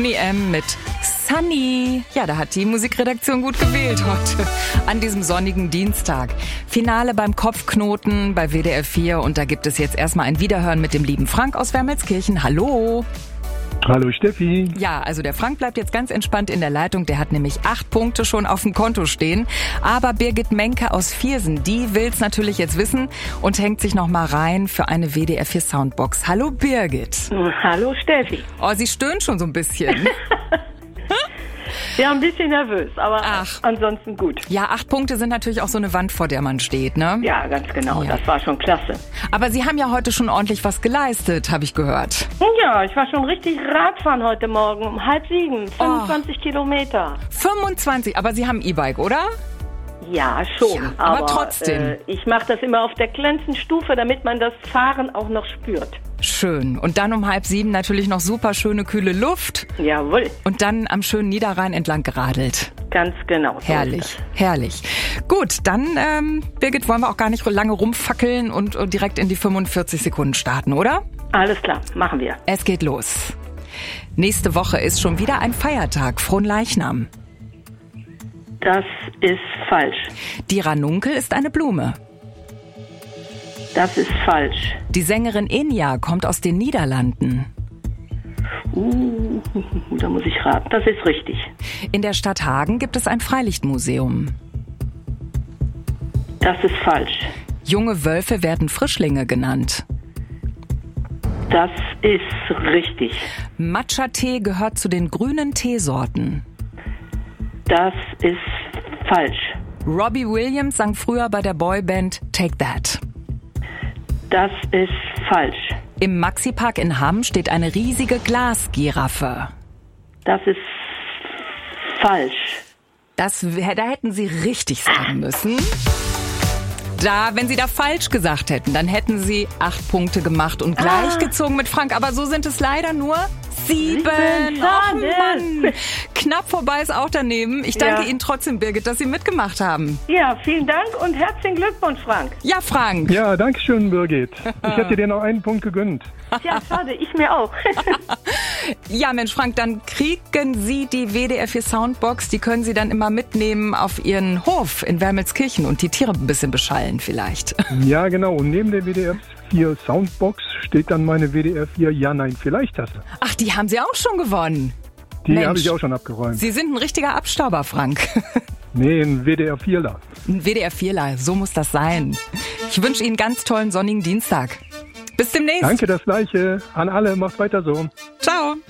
Tony M. mit Sunny. Ja, da hat die Musikredaktion gut gewählt heute an diesem sonnigen Dienstag. Finale beim Kopfknoten bei WDR 4 und da gibt es jetzt erstmal ein Wiederhören mit dem lieben Frank aus Wermelskirchen. Hallo. Hallo Steffi. Ja, also der Frank bleibt jetzt ganz entspannt in der Leitung. Der hat nämlich 8 Punkte schon auf dem Konto stehen. Aber Birgit Menke aus Viersen, die will's natürlich jetzt wissen und hängt sich noch mal rein für eine WDR 4 Soundbox. Hallo Birgit. Hallo Steffi. Oh, sie stöhnt schon so ein bisschen. Ja, ein bisschen nervös, aber ansonsten gut. Ja, 8 Punkte sind natürlich auch so eine Wand, vor der man steht, ne? Ja, ganz genau. Ja. Das war schon klasse. Aber Sie haben ja heute schon ordentlich was geleistet, habe ich gehört. Ja, ich war schon richtig Radfahren heute Morgen um 6:30, 25 Kilometer. 25, aber Sie haben E-Bike, oder? Ja, schon. Ja, aber trotzdem. Ich mache das immer auf der kleinsten Stufe, damit man das Fahren auch noch spürt. Schön. Und dann um 6:30 natürlich noch super schöne, kühle Luft. Jawohl. Und dann am schönen Niederrhein entlang geradelt. Ganz genau. So herrlich, herrlich. Gut, dann, Birgit, wollen wir auch gar nicht lange rumfackeln und direkt in die 45 Sekunden starten, oder? Alles klar, machen wir. Es geht los. Nächste Woche ist schon wieder ein Feiertag, Fronleichnam. Das ist falsch. Die Ranunkel ist eine Blume. Das ist falsch. Die Sängerin Enya kommt aus den Niederlanden. Da muss ich raten. Das ist richtig. In der Stadt Hagen gibt es ein Freilichtmuseum. Das ist falsch. Junge Wölfe werden Frischlinge genannt. Das ist richtig. Matcha-Tee gehört zu den grünen Teesorten. Das ist falsch. Robbie Williams sang früher bei der Boyband Take That. Das ist falsch. Im Maxi-Park in Hamm steht eine riesige Glasgiraffe. Das ist falsch. Da hätten Sie richtig sagen müssen. Wenn Sie da falsch gesagt hätten, dann hätten Sie 8 Punkte gemacht und gleich gezogen mit Frank. Aber so sind es leider nur 7. Ach Mann. Knapp vorbei ist auch daneben. Ich danke Ihnen trotzdem, Birgit, dass Sie mitgemacht haben. Ja, vielen Dank und herzlichen Glückwunsch, Frank. Ja, Frank. Ja, danke schön, Birgit. Ich hätte dir noch einen Punkt gegönnt. Ja, schade, ich mir auch. Ja, Mensch, Frank, dann kriegen Sie die WDR 4 Soundbox. Die können Sie dann immer mitnehmen auf Ihren Hof in Wermelskirchen und die Tiere ein bisschen beschallen vielleicht. Ja, genau. Und neben der WDR 4 Soundbox steht dann meine WDR 4 Ja-Nein-Vielleicht-Tasse. Ach, die haben Sie auch schon gewonnen. Die habe ich auch schon abgeräumt. Sie sind ein richtiger Abstauber, Frank. Nee, ein WDR 4er. Ein WDR 4er, so muss das sein. Ich wünsche Ihnen ganz tollen sonnigen Dienstag. Bis demnächst. Danke, das Gleiche. An alle, macht weiter so. Ciao.